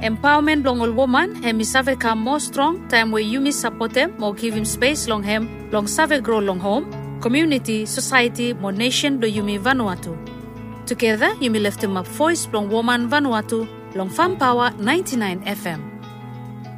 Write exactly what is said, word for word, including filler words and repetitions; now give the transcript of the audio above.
Empowerment long all woman, hemi save come more strong, time where you miss support them, more give him space long hem, long save grow long home, community, society, more nation do you me Vanuatu. Together, you me lift him up voice long woman Vanuatu, long Farm Power ninety-nine F M.